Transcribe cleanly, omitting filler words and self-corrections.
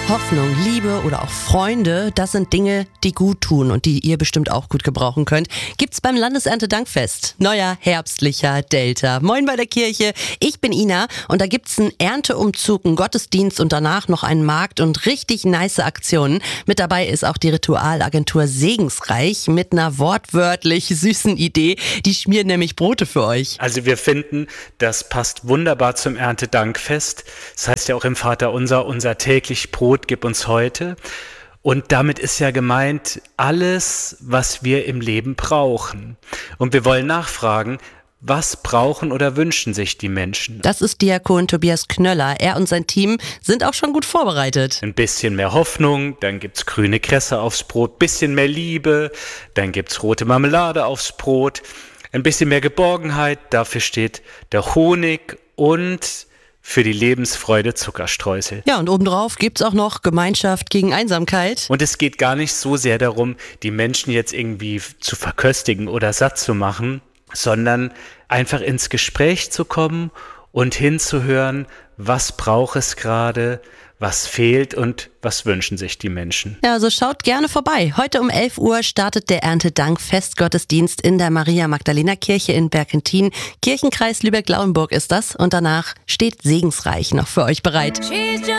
Hoffnung, Liebe oder auch Freunde, das sind Dinge, die gut tun und die ihr bestimmt auch gut gebrauchen könnt. Gibt's beim Landeserntedankfest. Neuer herbstlicher Delta. Moin bei der Kirche, ich bin Ina und da gibt's einen Ernteumzug, einen Gottesdienst und danach noch einen Markt und richtig nice Aktionen. Mit dabei ist auch die Ritualagentur Segensreich mit einer wortwörtlich süßen Idee. Die schmieren nämlich Brote für euch. Also wir finden, das passt wunderbar zum Erntedankfest. Das heißt ja auch im Vaterunser, unser täglich Brot gib uns heute. Und damit ist ja gemeint alles, was wir im Leben brauchen. Und wir wollen nachfragen, was brauchen oder wünschen sich die Menschen? Das ist Diakon Tobias Knöller. Er und sein Team sind auch schon gut vorbereitet. Ein bisschen mehr Hoffnung, dann gibt's grüne Kresse aufs Brot, bisschen mehr Liebe, dann gibt's rote Marmelade aufs Brot, ein bisschen mehr Geborgenheit, dafür steht der Honig und für die Lebensfreude Zuckerstreusel. Ja, und obendrauf gibt's auch noch Gemeinschaft gegen Einsamkeit. Und es geht gar nicht so sehr darum, die Menschen jetzt irgendwie zu verköstigen oder satt zu machen, sondern einfach ins Gespräch zu kommen und hinzuhören, was braucht es gerade, was fehlt und was wünschen sich die Menschen. Ja, also schaut gerne vorbei. Heute um 11 Uhr startet der Erntedank-Festgottesdienst in der Maria-Magdalena-Kirche in Berkentin. Kirchenkreis Lübeck-Lauenburg ist das. Und danach steht Segensreich noch für euch bereit.